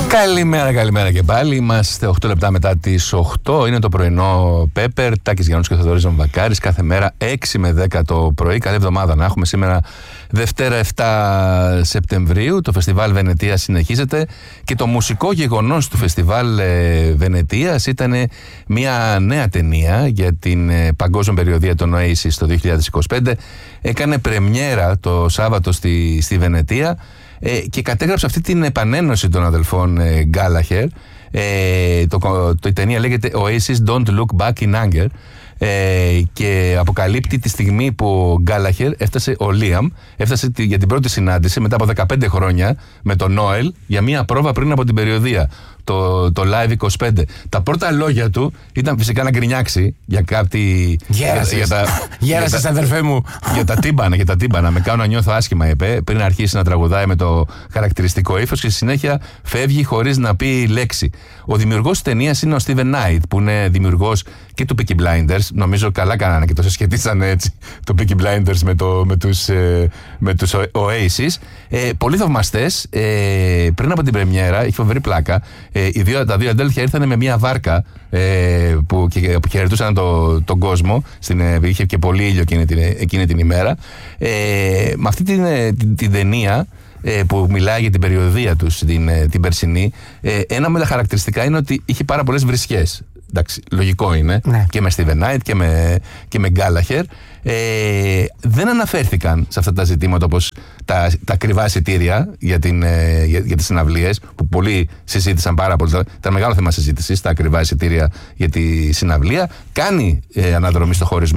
Καλημέρα και πάλι. Είμαστε 8 λεπτά μετά τις 8. Είναι το πρωινό Πέπερ. Τάκης Γιαννούς και Θοδωρής Βαμβακάρης. Κάθε μέρα 6 με 10 το πρωί. Καλή εβδομάδα να έχουμε. Σήμερα Δευτέρα 7 Σεπτεμβρίου. Το φεστιβάλ Βενετίας συνεχίζεται. Και το μουσικό γεγονός του φεστιβάλ Βενετίας ήταν μια νέα ταινία για την παγκόσμια περιοδία των Oasis το 2025. Έκανε πρεμιέρα το Σάββατο στη Βενετία. Και κατέγραψε αυτή την επανένωση των αδελφών Γκάλαχερ. Η ταινία λέγεται Oasis Don't Look Back in Anger, και αποκαλύπτει τη στιγμή που ο Γκάλαχερ ο Λίαμ έφτασε για την πρώτη συνάντηση μετά από 15 χρόνια με τον Νόελ για μία πρόβα πριν από την περιοδία, το Live 25. Τα πρώτα λόγια του ήταν φυσικά να γκρινιάξει για κάτι. Γέρασες αδερφέ μου. Για τα τύμπανα. Με κάνω να νιώθω άσχημα, είπε, πριν αρχίσει να τραγουδάει με το χαρακτηριστικό ύφος και στη συνέχεια φεύγει χωρίς να πει λέξη. Ο δημιουργός της ταινίας είναι ο Steven Knight, που είναι δημιουργός και του Peaky Blinders. Νομίζω καλά κάνανε και το συσχετίσανε έτσι το Peaky Blinders με τους Oasis. Πολλοί θαυμαστές πριν από την πρεμιέρα, είχε φοβερή πλάκα. Τα δύο αδέλφια ήρθαν με μια βάρκα που χαιρετούσαν τον κόσμο. Είχε και πολύ ήλιο εκείνη την ημέρα. Με αυτή την ταινία που μιλάει για την περιοδία τους την περσινή, ένα με τα χαρακτηριστικά είναι ότι είχε πάρα πολλές βρισιές. Εντάξει, λογικό είναι, ναι. Και με Steven Knight και με Γκάλαχερ. Δεν αναφέρθηκαν σε αυτά τα ζητήματα, όπως τα ακριβά εισιτήρια για τις συναυλίες, που πολλοί συζήτησαν πάρα πολύ. Ήταν μεγάλο θέμα συζήτησης, τα ακριβά εισιτήρια για τη συναυλία. Κάνει αναδρομή στο χωρισμό